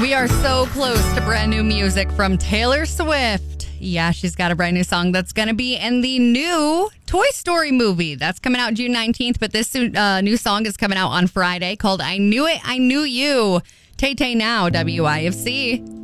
We are so close to brand new music from Taylor Swift. Yeah, she's got a brand new song that's going to be in the new Toy Story movie. That's coming out June 19th, but this new song is coming out on Friday called I Knew It, I Knew You. Tay Tay now, WIFC.